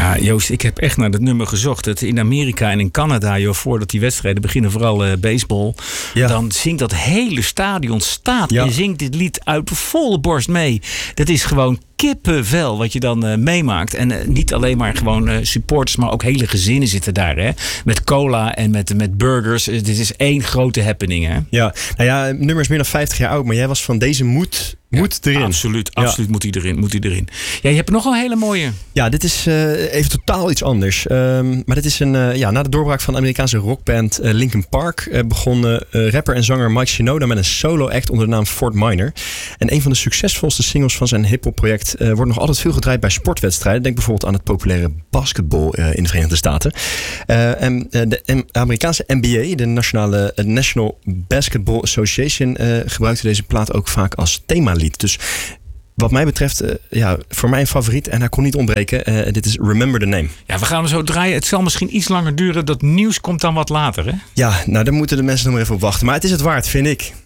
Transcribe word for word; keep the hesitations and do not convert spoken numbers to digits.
Ja, Joost, ik heb echt naar dat nummer gezocht. Het in Amerika en in Canada, joh, voordat die wedstrijden beginnen, vooral uh, baseball. Ja. Dan zingt dat hele stadion staat ja. en zingt dit lied uit volle borst mee. Dat is gewoon kippenvel wat je dan uh, meemaakt. En uh, niet alleen maar gewoon uh, supporters, maar ook hele gezinnen zitten daar. Hè? Met cola en met, met burgers. Uh, dit is één grote happening. Hè? Ja, nou ja, het nummer is meer dan vijftig jaar oud. Maar jij was van deze moed, moet ja, erin. Absoluut, absoluut ja. moet hij erin. Moet hij erin. Ja, je hebt nog een hele mooie. Ja, dit is uh, even totaal iets anders. Um, maar dit is een, uh, ja, na de doorbraak van de Amerikaanse rockband uh, Linkin Park uh, begon uh, rapper en zanger Mike Shinoda met een solo act onder de naam Fort Minor. En een van de succesvolste singles van zijn hip-hop project uh, wordt nog altijd veel gedraaid bij sportwedstrijden. Denk bijvoorbeeld aan het populaire basketbal uh, in de Verenigde Staten. Uh, en uh, de M- Amerikaanse N B A, de nationale uh, National Basketball Association, uh, gebruikte deze plaat ook vaak als themalied. Dus wat mij betreft, uh, ja, voor mij een favoriet. En hij kon niet ontbreken. Uh, dit is Remember the Name. Ja, we gaan hem zo draaien. Het zal misschien iets langer duren. Dat nieuws komt dan wat later, hè? Ja, nou, daar moeten de mensen nog maar even op wachten. Maar het is het waard, vind ik.